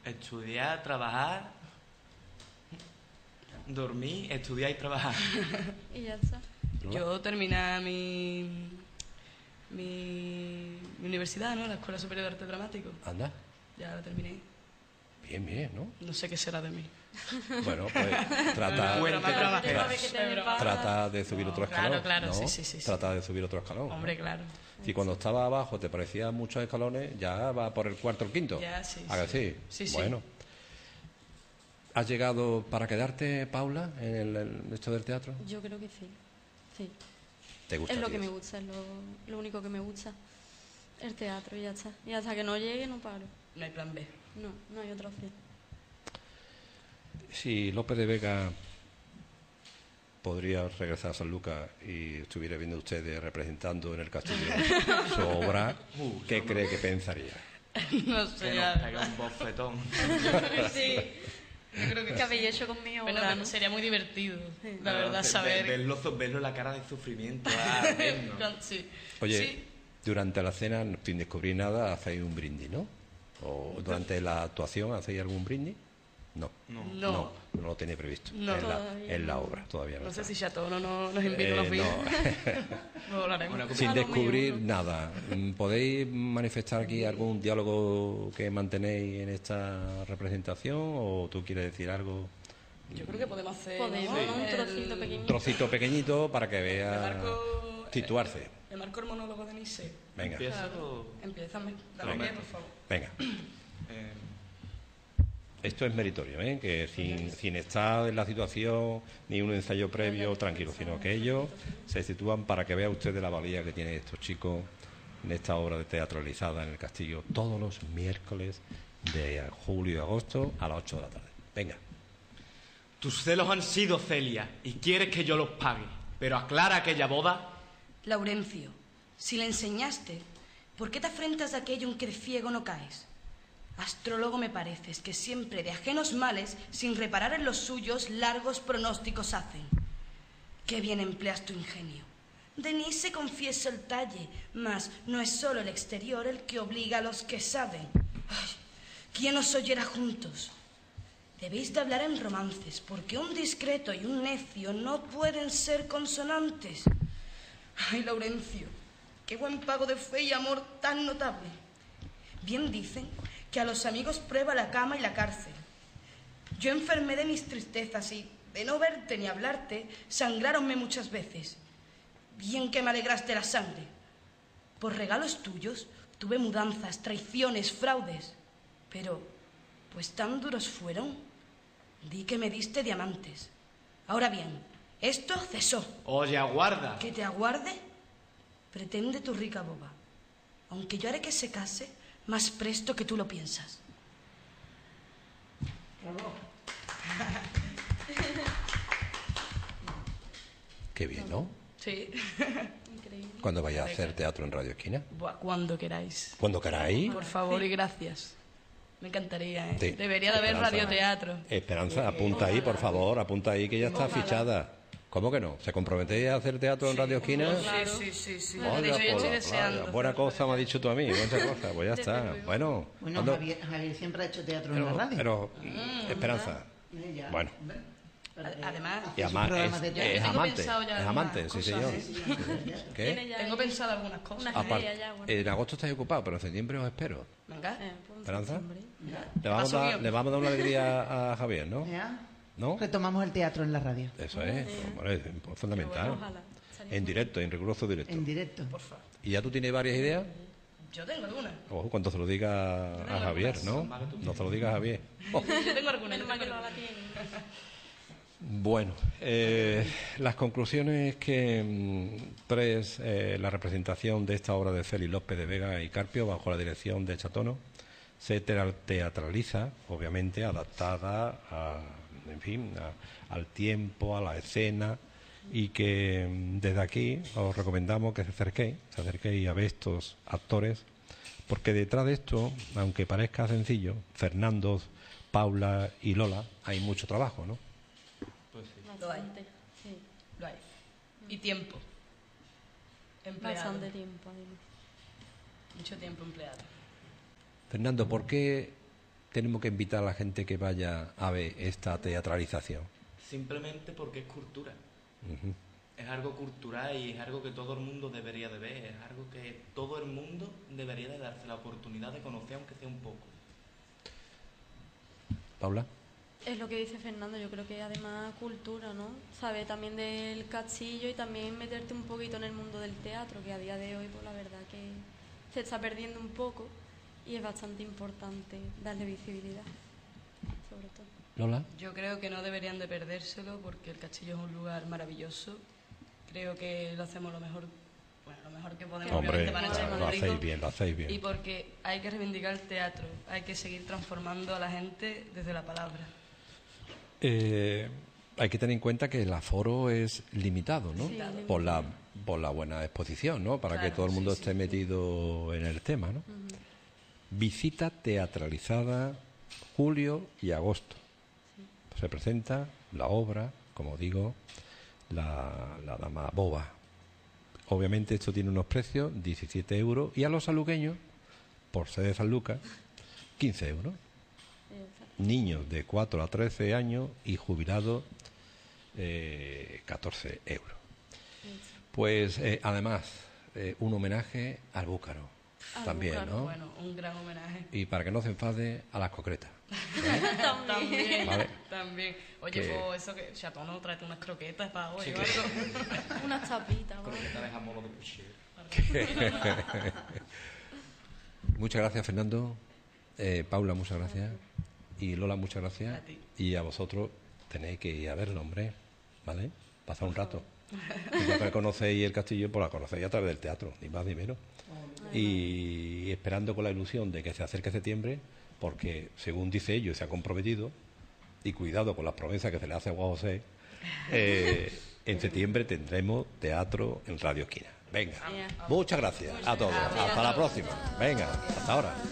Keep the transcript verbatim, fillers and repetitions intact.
estudiar, trabajar, dormir, estudiar y trabajar. Y ya está. Yo terminé mi, mi, mi universidad, ¿no? La Escuela Superior de Arte Dramático. Anda. Ya la terminé. Bien, bien, ¿no? No sé qué será de mí. Bueno, pues trata, Bueno, Cuente, broma, ¿qué broma. haces? trata de subir otro escalón. Claro, claro, ¿no? sí, sí, sí, sí. Trata de subir otro escalón. ¿no? Hombre, claro. Si cuando estaba abajo te parecían muchos escalones, ya va por el cuarto o el quinto. Ya, sí, ¿A que sí. sí? Sí, sí. Bueno. ¿Has llegado para quedarte, Paula, en el, en esto del teatro? Yo creo que sí. Sí. ¿Te gusta? Es lo a ti que me eso? gusta, es lo, lo único que me gusta. El teatro y ya está. Y hasta que no llegue no paro. No hay plan B. No, no hay otra opción. Si López de Vega podría regresar a San Lucas y estuviera viendo ustedes representando en el castillo su obra, Uh, ¿qué no, cree no. que pensaría? No sé, Que ya. nos pega un bofetón. Sí. Yo creo que ¿Qué habéis hecho con mi Bueno, obra, pero no? sería muy divertido, Sí. la verdad, Ve- saber... ve- Verlo, verlo la cara de sufrimiento. Ah, vernos. Sí. Oye, Sí. durante la cena, sin descubrir nada, hacéis un brindis, ¿no? ¿O durante la actuación hacéis algún brindis? No. No. No. No, no lo tenéis previsto No. en, la, Todavía en la no. obra, todavía no. No sé está. si Chateau no, no nos invita Eh, unos días. no. Lo hablaremos. Una Sin A lo descubrir mío, nada. Mm, ¿Podéis manifestar aquí algún diálogo que mantenéis en esta representación o tú quieres decir algo? Yo creo que podemos hacer... Podemos, ¿no? ¿no? Un El- trocito pequeñito. Un trocito pequeñito para que El vea marco... situarse. El marco el monólogo de Nice. Venga, Empieza o- Empiézame. Dame Venga. pie, por favor. venga. eh, Esto es meritorio, ¿eh? Que sin, sin estar en la situación ni un ensayo previo, tranquilo, sino que ellos se sitúan para que vea usted de la valía que tienen estos chicos en esta obra de teatralizada en el castillo todos los miércoles de julio y agosto a las ocho de la tarde. Venga. Tus celos han sido, Celia, y quieres que yo los pague. Pero aclara aquella boda. Laurencio, si le enseñaste, ¿por qué te afrentas de aquello en que de ciego no caes? Astrólogo me pareces, que siempre de ajenos males, sin reparar en los suyos, largos pronósticos hacen. Qué bien empleas tu ingenio. Denis se confiesa el talle, mas no es solo el exterior el que obliga a los que saben. Ay, ¿quién os oyera juntos? Debéis de hablar en romances, porque un discreto y un necio no pueden ser consonantes. Ay, Laurencio, qué buen pago de fe y amor tan notable. Bien dicen que a los amigos prueba la cama y la cárcel. Yo enfermé de mis tristezas y, de no verte ni hablarte, sangráronme muchas veces. Bien que me alegraste la sangre. Por regalos tuyos tuve mudanzas, traiciones, fraudes. Pero, pues tan duros fueron, di que me diste diamantes. Ahora bien, esto cesó. Oye, aguarda. ¿Que te aguarde? Pretende tu rica boba. Aunque yo haré que se case más presto que tú lo piensas. Qué bien, ¿no? Sí. Increíble. ¿Cuándo vais a hacer teatro en Radio Esquina? Buah, cuando queráis. Cuando queráis. Por favor y gracias. Me encantaría, ¿eh? Sí. Debería de haber Esperanza. radioteatro. Esperanza, apunta ahí, por favor, apunta ahí que ya está Ojalá. fichada. ¿Cómo que no? ¿Se comprometéis a hacer teatro en Radio Esquina? Sí, sí, sí, sí. Vaya, De hecho, yo por estoy la deseando. playa. Buena cosa me has dicho tú a mí, buena cosa, pues ya está. Bueno, Bueno, ¿cuándo- Javier, Javier siempre ha hecho teatro pero, en la radio. pero, Mm, Esperanza, Eh, ya. bueno. Para que Además- hace y sus además programas es, de es teatro. Tengo amante, pensado ya es algunas amante, sí cosas, señor. ¿eh? Tiene ¿Qué? ya Tengo ahí pensado algunas cosas. Una Aparte, idea ya, bueno. en agosto estáis ocupados, pero en septiembre os espero. Venga. Eh, pues, ¿Esperanza? septiembre. Le vamos, Paso a dar, guión. le vamos a dar una alegría a Javier, ¿no? ¿Ya? ¿No? Retomamos el teatro en la radio. Eso es, bueno, es fundamental. Bueno, ojalá. Estaría En bueno. directo, en riguroso directo. En directo. Por favor. ¿Y ya tú tienes varias ideas? Yo tengo algunas. Ojo, cuando se lo diga a Javier, ¿no? No se lo diga a Javier. Oh. Yo tengo algunas. Menos yo mal que tengo lo haga algunas. tiene. Bueno, eh, las conclusiones que mm, tres, eh, la representación de esta obra de Félix López de Vega y Carpio, bajo la dirección de Chatono, se teal- teatraliza, obviamente, adaptada a, en fin, a- al tiempo, a la escena, y que mm, desde aquí os recomendamos que se acerquéis, se acerquéis a ver estos actores, porque detrás de esto, aunque parezca sencillo, Fernando, Paula y Lola, hay mucho trabajo, ¿no? Pues sí. Bastante. Sí. Lo hay. Y tiempo. Empleado. Bastante tiempo, además. Mucho tiempo empleado. Fernando, ¿por qué tenemos que invitar a la gente que vaya a ver esta teatralización? Simplemente porque es cultura. Ujú. Es algo cultural y es algo que todo el mundo debería de ver. Es algo que todo el mundo debería de darse la oportunidad de conocer, aunque sea un poco. Paula. Es lo que dice Fernando, yo creo que además cultura, ¿no? Sabe también del castillo y también meterte un poquito en el mundo del teatro, que a día de hoy, pues la verdad que se está perdiendo un poco y es bastante importante darle visibilidad, sobre todo. Lola. Yo creo que no deberían de perdérselo porque el castillo es un lugar maravilloso. Creo que lo hacemos lo mejor, bueno, lo mejor que podemos, Hombre, obviamente, para echar lo un grito. hacéis bien, lo hacéis bien. Y porque hay que reivindicar el teatro, hay que seguir transformando a la gente desde la palabra. Eh, hay que tener en cuenta que el aforo es limitado, ¿no? Sí, limitado. Por la por la buena exposición, ¿no? Para Claro, que todo el mundo sí, sí, esté sí. metido en el tema, ¿no? Visita teatralizada julio y agosto. Se presenta la obra, como digo, la, la Dama Boba. Obviamente esto tiene unos precios, diecisiete euros, y a los saluqueños, por ser de San Lucas, quince euros. Niños de cuatro a trece años y jubilados, eh, catorce euros. Pues eh, además, eh, un homenaje al búcaro Al también, búcaro, ¿no? Bueno, un gran homenaje. Y para que no se enfade, a las concretas. También, Vale. también. Oye, Que- pues eso que Chatono, tráete unas croquetas para hoy Sí, o que- algo. Unas tapitas, ¿no? Croquetas de jamón o de puchero. Muchas gracias, Fernando. Eh, Paula, muchas gracias. Y Lola, muchas gracias. A ti. Y a vosotros tenéis que ir a verlo, hombre. ¿Vale? Pasar un rato. Y ya que conocéis el castillo, pues la conocéis a través del teatro, ni más ni menos. Y esperando con la ilusión de que se acerque septiembre, porque según dice ellos, se ha comprometido, y cuidado con las promesas que se le hace a Juan José, eh, en septiembre tendremos teatro en Radio Esquina. Venga, Bien. muchas gracias a todos. Hasta la próxima. Venga, hasta ahora.